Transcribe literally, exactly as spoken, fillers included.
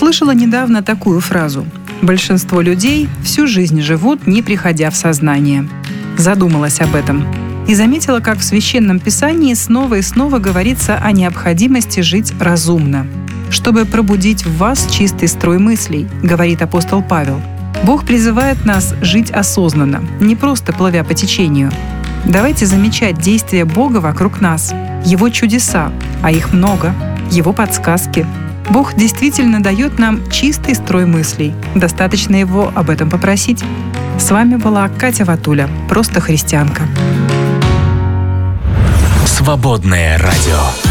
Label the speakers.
Speaker 1: Услышала недавно такую фразу: «Большинство людей всю жизнь живут, не приходя в сознание». Задумалась об этом и заметила, как в Священном Писании снова и снова говорится о необходимости жить разумно. «Чтобы пробудить в вас чистый строй мыслей», — говорит апостол Павел. Бог призывает нас жить осознанно, не просто плывя по течению. Давайте замечать действия Бога вокруг нас, Его чудеса, а их много, Его подсказки. Бог действительно дает нам чистый строй мыслей. Достаточно Его об этом попросить. С вами была Катя Ватуля, просто христианка.
Speaker 2: Свободное радио.